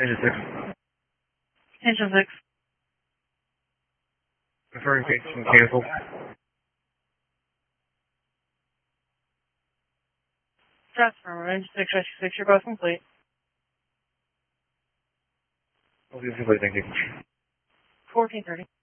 Engine 6. Engine 6. Confirming station canceled. Transfer, Engine 6, Rescue 6, your bus complete. I'll do complete, thank you. 1430.